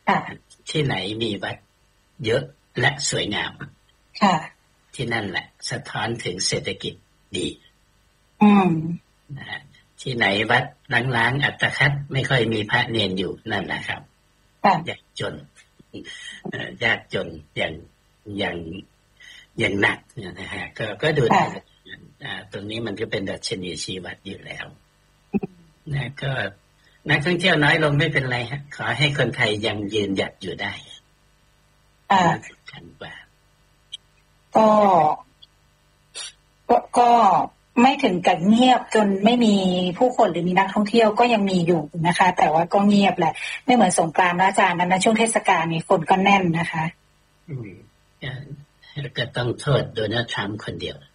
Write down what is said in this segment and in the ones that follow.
ที่ไหนมีวัดเยอะและสวยงามที่นั่นแหละสะท้อนถึงเศรษฐกิจดีที่ไหนวัดล้างๆอัตคัดไม่ค่อยมีพระเนรอยู่นั่นแหละครับยากจนยากจนอย่างหนักนะฮะก็ดูได้ตรงนี้มันก็เป็นดัชนีชี้วัดอยู่แล้วนะก็นักท่องเที่ยวน้อยลงไม่เป็นไรฮะขอให้คนไทยยังยืนหยัดอยู่ได้สำคัญกว่าก็ไม่ถึงกับเงียบจนไม่มีผู้คนหรือมีนักท่องเที่ยวก็ยังมีอยู่นะคะแต่ว่าก็เงียบแหละไม่เหมือนสงกรานต์อาจารย์นั้นช่วงเทศกาลนี่คนก็แน่นนะคะก็ต้องโทษโดนัลด์ทรัมป์คนเดียว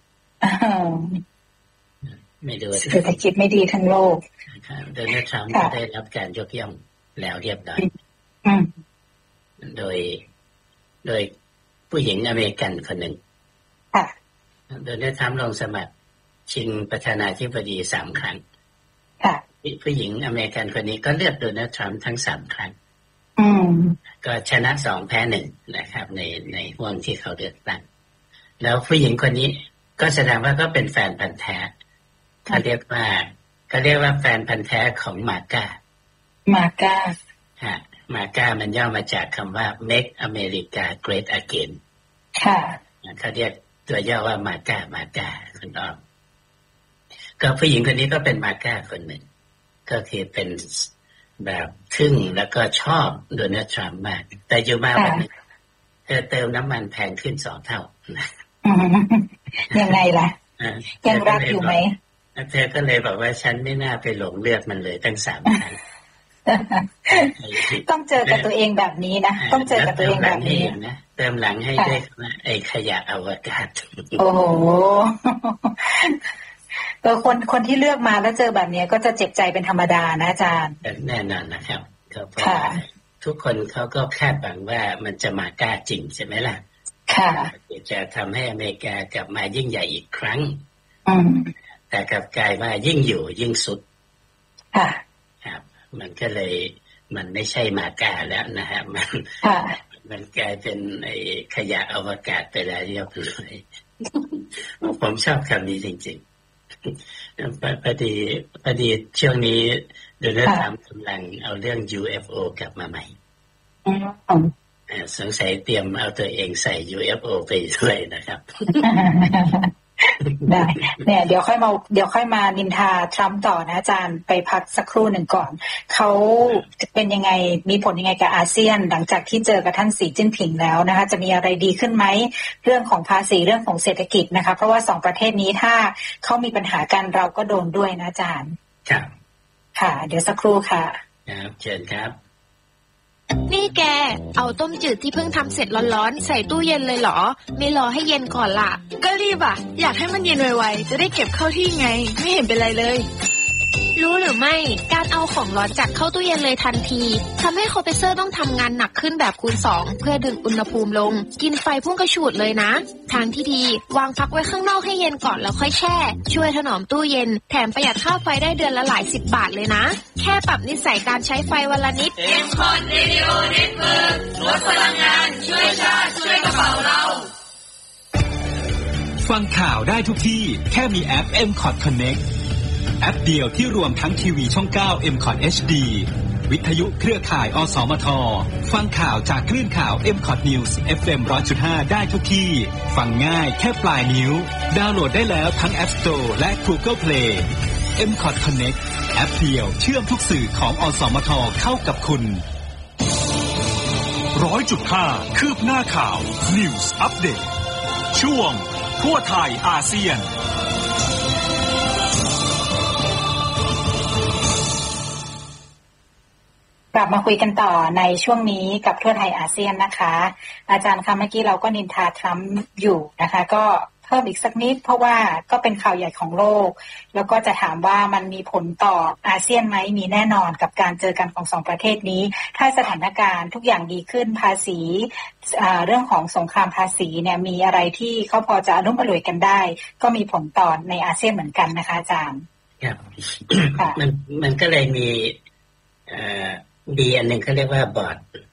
ไม่ดูเศรษฐกิจไม่ดีทั้งโลกโดนัลด์ทรัมป์ก็ได้รับการยกย่องแล้วเรียบร้อยโดยผู้หญิงอเมริกันคนหนึ่งโดนัลด์ทรัมป์ลงสมัครชิงประธานาธิบดี3 ครั้งผู้หญิงอเมริกันคนนี้ก็เลือกโดนัลด์ทรัมป์ทั้ง3 ครั้งก็ชนะ2แพ้1นะครับในห่วงที่เขาเลือกตั้งแล้วผู้หญิงคนนี้ก็แสดงว่าก็เป็นแฟนพันธุ์แท้เขาเรียกว่าแฟนพันธุ์แท้ของมาก้ามันย่อมาจากคำว่า Make America Great Again เขาเรียกตัวย่อว่ามาก้าคุณอ้อมก็ผู้หญิงคนนี้ก็เป็นมาก้าคนหนึ่งก็คือเป็นแบบทึ่งแล้วก็ชอบโดนัลด์ทรัมป์มากแต่อยู่มาวันนึงเธอเติมน้ำมันแพงขึ้น2 เท่ายังไงล่ะยังรักอยู่ไหมเธอก็เลยบอกว่าฉันไม่น่าไปหลงเลือกมันเลยตั้ง3 ครั้งต้องเจอกับตัวเองแบบนี้นะต้องเจอกับตัวเองแบบนี้นะเติมหลังให้ได้ไอ้ขยะอวกาศโอ้โหคนที่เลือกมาแล้วเจอแบบนี้ก็จะเจ็บใจเป็นธรรมดานะอาจารย์แน่นอนนะครับเพราะทุกคนเขาก็คาดหวังว่ามันจะมากล้าจริงใช่ไหมล่ะจะทำให้อเมริกากลับมายิ่งใหญ่อีกครั้งแต่กลับกลายว่ายิ่งอยู่ยิ่งสุดครับมันก็เลยมันไม่ใช่มากล้าแล้วนะฮะมันกลายเป็นไอ้ขยะอวกาศไปแล้วเรียบร้อยผมชอบคำนี้จริงๆพอดีช่วงนี้โดนัลด์ทรัมป์กำลังเอาเรื่อง UFO กลับมาใหม่สงสัยเตรียมเอาตัวเองใส่ UFO ไปด้วยนะครับได้เนี่ยเดี๋ยวค่อยมานินทาทรัมป์ต่อนะอาจารย์ไปพักสักครู่หนึ่งก่อนเขาเป็นยังไงมีผลยังไงกับอาเซียนหลังจากที่เจอกับท่านสีจิ้นผิงแล้วนะคะจะมีอะไรดีขึ้นไหมเรื่องของภาษีเรื่องของเศรษฐกิจนะคะเพราะว่า2 ประเทศนี้ถ้าเขามีปัญหากันเราก็โดนด้วยนะอาจารย์ครับค่ะเดี๋ยวสักครู่ค่ะครับเชิญครับนี่แกเอาต้มจืดที่เพิ่งทำเสร็จร้อนๆใส่ตู้เย็นเลยเหรอไม่รอให้เย็นก่อนล่ะก็รีบอ่ะอยากให้มันเย็นไวๆจะได้เก็บเข้าที่ไงไม่เห็นเป็นไรเลยรู้หรือไม่การเอาของร้อนจากเข้าตู้เย็นเลยทันทีทำให้คอมเพรสเซอร์ต้องทำงานหนักขึ้นแบบคูณ2เพื่อดึงอุณหภูมิลงกินไฟพุ่งกระฉูดเลยนะทางที่ดีวางพักไว้ข้างนอกให้เย็นก่อนแล้วค่อยแช่ช่วยถนอมตู้เย็นแถมประหยัดค่าไฟได้เดือนละหลาย10 บาทเลยนะแค่ปรับนิสัยการใช้ไฟวันละนิด MCOT Radio Network ลดพลังงานช่วยชาติช่วยกระเป๋าเราฟังข่าวได้ทุกที่แค่มีแอป MCOT Connectแอปเดียวที่รวมทั้งทีวีช่อง9 MCOT HD วิทยุเครือข่ายอสมทฟังข่าวจากคลื่นข่าว MCOT News FM 100.5 ได้ทุกที่ฟังง่ายแค่ปลายนิ้วดาวน์โหลดได้แล้วทั้ง App Store และ Google Play MCOT Connect แอปเดียวเชื่อมทุกสื่อของอสมทเข้ากับคุณ 100.5 คืบหน้าข่าว News Update ช่วงทั่วไทยอาเซียนกลับมาคุยกันต่อในช่วงนี้กับทั่วไทยอาเซียนนะคะอาจารย์คะเมื่อกี้เราก็นินทาทรัมป์อยู่นะคะก็เพิ่มอีกสักนิดเพราะว่าก็เป็นข่าวใหญ่ของโลกแล้วก็จะถามว่ามันมีผลต่ออาเซียนไหมมีแน่นอนกับการเจอกันของ2 ประเทศนี้ถ้าสถานการณ์ทุกอย่างดีขึ้นภาษีเรื่องของสงครามภาษีเนี่ยมีอะไรที่เขาพอจะอนุมัติกันได้ก็มีผลต่อในอาเซียนเหมือนกันนะคะอาจารย์ครับ มันก็เลยมีดีอันหนึ่งเขาเรียกว่าบอร์ด